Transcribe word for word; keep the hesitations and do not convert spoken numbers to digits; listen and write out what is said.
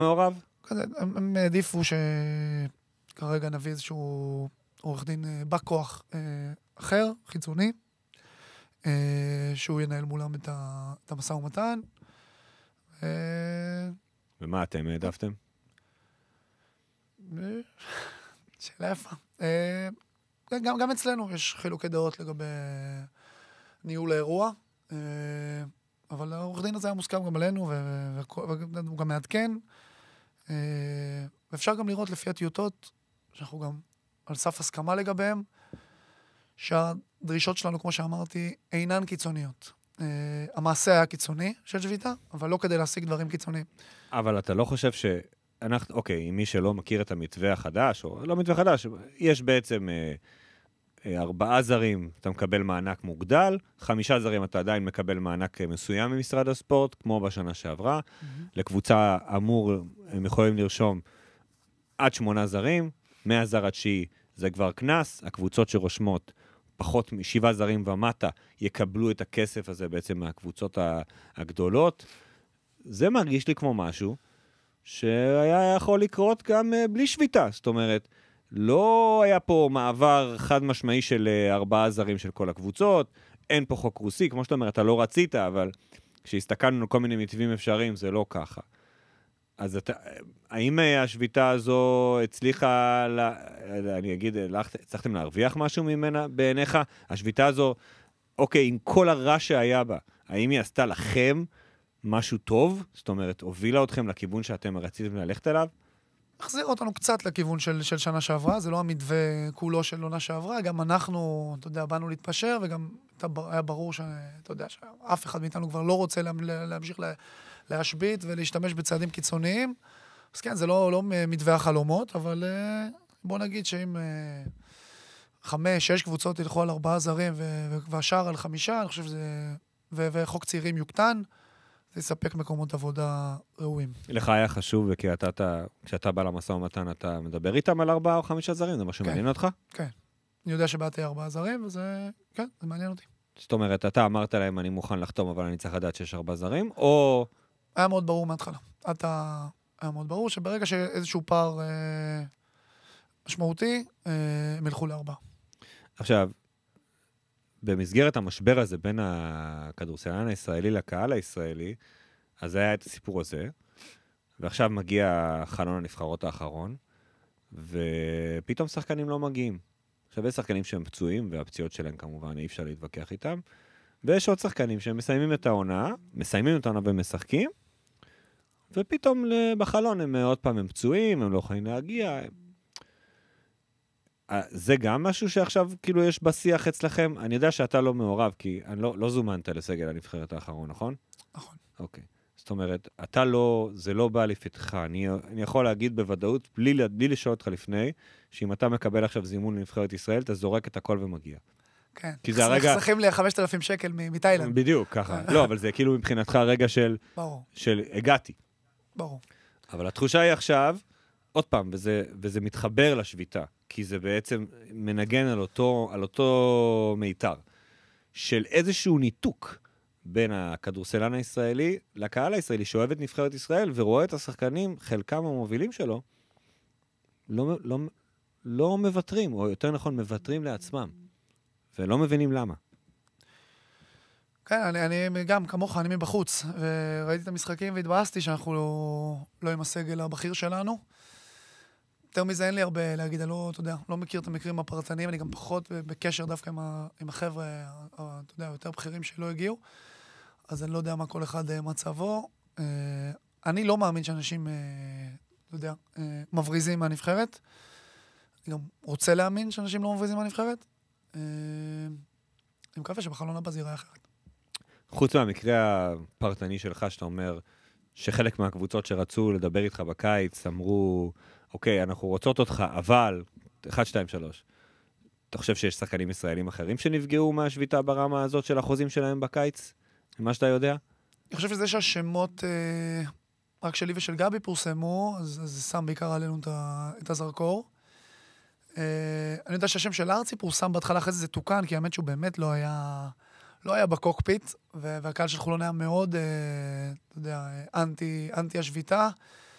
מעורב? כזה, הם, הם העדיפו שכרגע נביא איזשהו עורך דין בא כוח אה, אחר, חיצוני, אה, שהוא ינהל מולם את, ה, את המשא ומתן. אה, ומה אתם העדפתם? שאלה יפה. אה, גם, גם אצלנו יש חילוקי דעות לגבי ניהול האירוע, אה, אבל העורך דין הזה היה מוסכם גם עלינו, והוא גם מעדכן. אה, ואפשר גם לראות לפי הטיוטות, שאנחנו גם על סף הסכמה לגביהם, שהדרישות שלנו, כמו שאמרתי, אינן קיצוניות. Uh, המעשה היה קיצוני של שביתה, אבל לא כדי להשיג דברים קיצוניים. אבל אתה לא חושב שאנחנו, אוקיי, מי שלא מכיר את המתווה החדש, או לא מתווה חדש, יש בעצם אה, אה, ארבעה זרים, אתה מקבל מענק מוגדל, חמישה זרים אתה עדיין מקבל מענק מסוים ממשרד הספורט, כמו בשנה שעברה. Mm-hmm. לקבוצה אמור, הם יכולים לרשום עד שמונה זרים, מהזר התשיעי זה כבר כנס, הקבוצות שרושמות פחות משבעה זרים ומטה יקבלו את הכסף הזה בעצם מהקבוצות הגדולות. זה מרגיש לי כמו משהו שהיה יכול לקרות גם בלי שביתה. זאת אומרת, לא היה פה מעבר חד משמעי של ארבעה זרים של כל הקבוצות, אין פה חוק רוסי, כמו שאתה אומר, אתה לא רצית, אבל כשהסתכלנו על כל מיני מתווים אפשריים, זה לא ככה. אז אתה, האם השביתה הזו הצליחה, לה, אני אגיד, הצלחתם להרוויח משהו ממנה בעיניך? השביתה הזו, אוקיי, עם כל הרע שהיה בה, האם היא עשתה לכם משהו טוב? זאת אומרת, הובילה אתכם לכיוון שאתם רציתם ללכת אליו? החזיר אותנו קצת לכיוון של, של שנה שעברה, זה לא המתווה כולו של עונה שעברה, גם אנחנו, אתה יודע, באנו להתפשר, וגם היה ברור שאתה יודע, שאף אחד מאיתנו כבר לא רוצה להמשיך לה, להשבית ולהשתמש בצעדים קיצוניים. אז כן, זה לא, לא מתווה החלומות, אבל בוא נגיד שאם חמש, שש קבוצות ילכו על ארבעה זרים, והשאר על חמישה, אני חושב שזה, וחוק צעירים יוקטן, זה יספק מקומות עבודה ראויים. לך היה חשוב, וכי אתה, אתה, כשאתה בא למשא ומתן, אתה מדבר איתם על ארבעה או חמישה זרים? זה מה שמעניין אותך? כן. אני יודע שבאתי ארבעה זרים, וזה, כן, זה מעניין אותי. זאת אומרת, אתה אמרת להם, אני מוכן לחתום, אבל אני צריך לדעת שיש ארבעה זרים, או... היה מאוד ברור מההתחלה. אתה, היה מאוד ברור שברגע שאיזשהו פער אה, משמעותי, אה, הם ילכו לארבעה. עכשיו, במסגרת המשבר הזה בין הכדורסלן הישראלי לקהל הישראלי, אז היה את הסיפור הזה, ועכשיו מגיע חלון הנבחרות האחרון, ופתאום שחקנים לא מגיעים. עכשיו יש שחקנים שהם פצועים, והפציעות שלהם כמובן אי אפשר להתווכח איתם, ויש עוד שחקנים שהם מסיימים את העונה, מסיימים את העונה ומשחקים, ופתאום בחלון הם עוד פעם הם פצועים, הם לא יכולים להגיע. זה גם משהו שעכשיו כאילו יש בשיח אצלכם. אני יודע שאתה לא מעורב, כי אני לא, לא זומנת לסגל הנבחרת האחרון, נכון? נכון. אוקיי. זאת אומרת, אתה לא, זה לא בא לפתחך. אני, אני יכול להגיד בוודאות, בלי, בלי לשאול אותך לפני, שאם אתה מקבל עכשיו זימון לנבחרת ישראל, אתה זורק את הכל ומגיע. כן. כי זה הרגע... חסכים לי חמשת אלפים שקל מתאילנד. בדיוק, ככה. לא, אבל זה כאילו מבחינתך הרגע של... ברור. של הגעתי. ברור. אבל התחושה היא עכשיו, עוד פעם, וזה, וזה מתחבר לשביתה, כי זה בעצם מנגן על אותו, על אותו מיתר, של איזשהו ניתוק בין הכדורסלן הישראלי לקהל הישראלי, שאוהב את נבחרת ישראל, ורואה את השחקנים, חלקם המובילים שלו, לא, לא, לא מבטרים, או יותר נכון, מבטרים לעצמם, ולא מבינים למה. כן, אני, אני גם, כמוך, אני מבחוץ, וראיתי את המשחקים והתבאסתי שאנחנו לא, לא עם הסגל הבכיר שלנו. יותר מזה אין לי הרבה להגיד, אני לא, אתה יודע, לא מכיר את המקרים הפרטניים, אני גם פחות בקשר דווקא עם, ה, עם החבר'ה, אתה יודע, יותר בכירים שלא הגיעו, אז אני לא יודע מה כל אחד מצבו. אני לא מאמין שאנשים, אתה יודע, מבריזים מהנבחרת. אני גם רוצה להאמין שאנשים לא מבריזים מהנבחרת. אני מקווה שבחלון הבא זה ייראה אחרת. חוץ מהמקרה הפרטני שלך, שאתה אומר שחלק מהקבוצות שרצו לדבר איתך בקיץ, אמרו, אוקיי, אנחנו רוצות אותך, אבל, אחת, שתיים, שלוש. אתה חושב שיש שחקנים ישראלים אחרים שנפגעו מהשביתה ברמה הזאת של החוזים שלהם בקיץ? מה שאתה יודע? אני חושב שזה שהשמות אה, רק שלי ושל גבי פורסמו, אז זה שם בעיקר עלינו את הזרקור. אה, אני יודע שהשם של ארצי פורסם בהתחלה, אחרי זה זה תוקן, כי האמת שהוא באמת לא היה... לא היה בקוקפיט, והקהל של חולון היה מאוד, אתה יודע, אנטי, אנטי השביתה.